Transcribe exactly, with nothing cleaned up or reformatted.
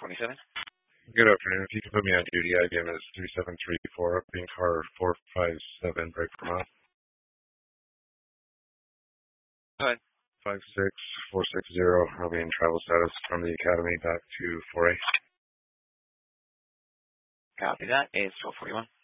twenty-seven. Good afternoon. If you can put me on duty, I D M is three seven three four, being car four five seven, break for mile. Go ahead. five six four six zero, I'll be in travel status from the academy back to four A. Copy that. It's twelve forty-one.